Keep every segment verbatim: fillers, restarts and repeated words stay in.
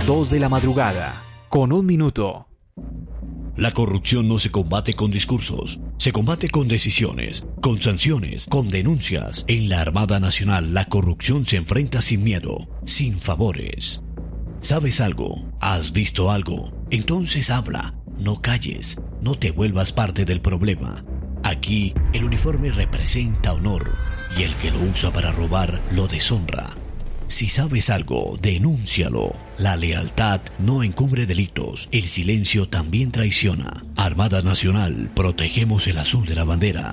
dos de la madrugada, con un minuto. La corrupción no se combate con discursos, se combate con decisiones, con sanciones, con denuncias. En la Armada Nacional la corrupción se enfrenta sin miedo, sin favores. ¿Sabes algo? ¿Has visto algo? Entonces habla, no calles, no te vuelvas parte del problema. Aquí el uniforme representa honor y el que lo usa para robar lo deshonra. Si sabes algo, denúncialo. La lealtad no encubre delitos. El silencio también traiciona. Armada Nacional, protegemos el azul de la bandera.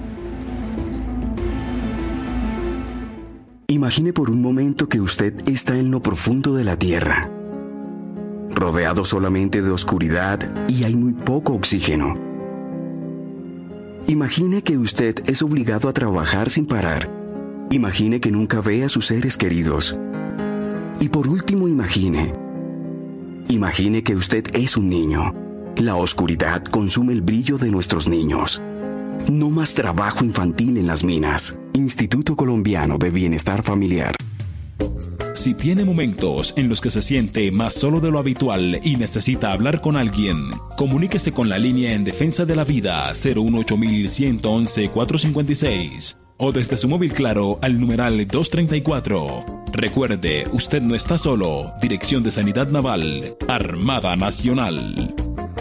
Imagine por un momento que usted está en lo profundo de la tierra, rodeado solamente de oscuridad y hay muy poco oxígeno. Imagine que usted es obligado a trabajar sin parar. Imagine que nunca ve a sus seres queridos. Y por último, imagine. Imagine que usted es un niño. La oscuridad consume el brillo de nuestros niños. No más trabajo infantil en las minas. Instituto Colombiano de Bienestar Familiar. Si tiene momentos en los que se siente más solo de lo habitual y necesita hablar con alguien, comuníquese con la línea en defensa de la vida cero uno ocho uno uno uno cuatro cinco seis o desde su móvil Claro al numeral dos treinta y cuatro. Recuerde, usted no está solo. Dirección de Sanidad Naval, Armada Nacional.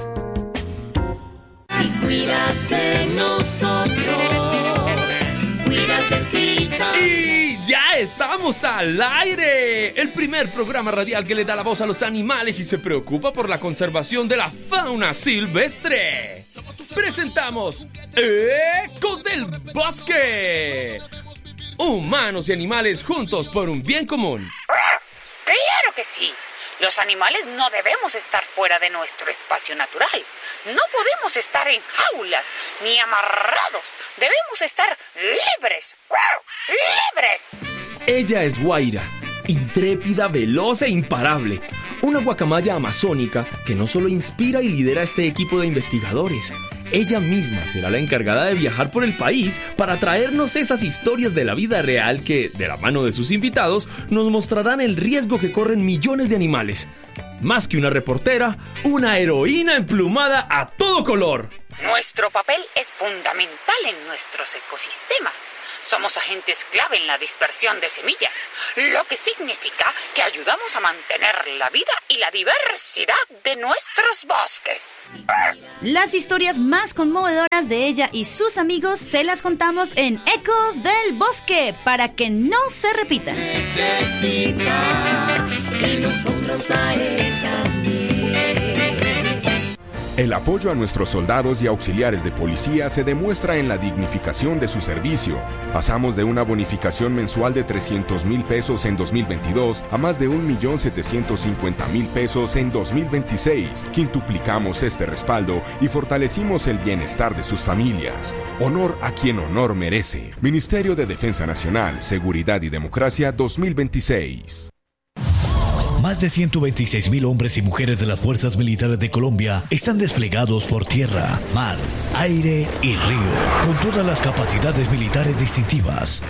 Si cuidas de nosotros, cuidas de ti también. Y ya estamos al aire. El primer programa radial que le da la voz a los animales y se preocupa por la conservación de la fauna silvestre. Presentamos Ecos del Bosque. Humanos y animales juntos por un bien común. Claro que sí. Los animales no debemos estar fuera de nuestro espacio natural. No podemos estar en jaulas ni amarrados. Debemos estar libres. ¡Libres! Ella es Guaira, intrépida, veloz e imparable. Una guacamaya amazónica que no solo inspira y lidera este equipo de investigadores. Ella misma será la encargada de viajar por el país para traernos esas historias de la vida real que, de la mano de sus invitados, nos mostrarán el riesgo que corren millones de animales. Más que una reportera, una heroína emplumada a todo color. Nuestro papel es fundamental en nuestros ecosistemas. Somos agentes clave en la dispersión de semillas, lo que significa que ayudamos a mantener la vida y la diversidad de nuestros bosques. Las historias más conmovedoras de ella y sus amigos se las contamos en Ecos del Bosque para que no se repitan. Necesita que nosotros a él también. El apoyo a nuestros soldados y auxiliares de policía se demuestra en la dignificación de su servicio. Pasamos de una bonificación mensual de trescientos mil pesos en dos mil veintidós a más de un millón setecientos cincuenta mil pesos en dos mil veintiséis. Quintuplicamos este respaldo y fortalecimos el bienestar de sus familias. Honor a quien honor merece. Ministerio de Defensa Nacional, Seguridad y Democracia dos mil veintiséis. Más de ciento veintiséis mil hombres y mujeres de las Fuerzas Militares de Colombia están desplegados por tierra, mar, aire y río, con todas las capacidades militares distintivas.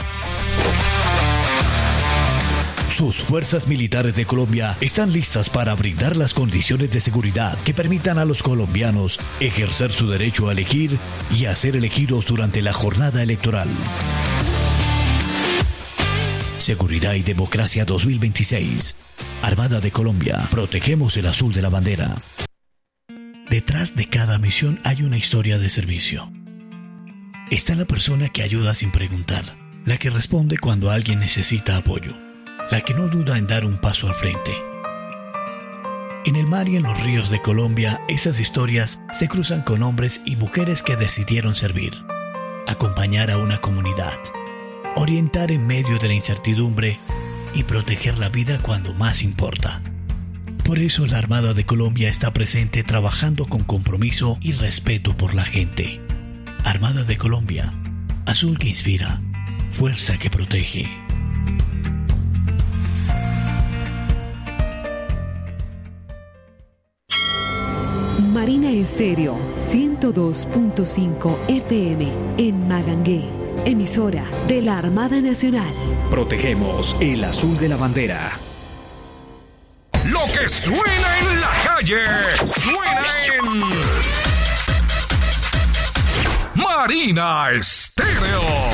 Sus Fuerzas Militares de Colombia están listas para brindar las condiciones de seguridad que permitan a los colombianos ejercer su derecho a elegir y a ser elegidos durante la jornada electoral. Seguridad y Democracia dos mil veintiséis. Armada de Colombia. Protegemos el azul de la bandera. Detrás de cada misión hay una historia de servicio. Está la persona que ayuda sin preguntar, la que responde cuando alguien necesita apoyo, la que no duda en dar un paso al frente. En el mar y en los ríos de Colombia, esas historias se cruzan con hombres y mujeres que decidieron servir, acompañar a una comunidad, orientar en medio de la incertidumbre y proteger la vida cuando más importa. Por eso la Armada de Colombia está presente trabajando con compromiso y respeto por la gente. Armada de Colombia, azul que inspira, fuerza que protege. Marina Estéreo ciento dos punto cinco F M en Magangué. Emisora de la Armada Nacional. Protegemos el azul de la bandera. Lo que suena en la calle, suena en Marina Estéreo.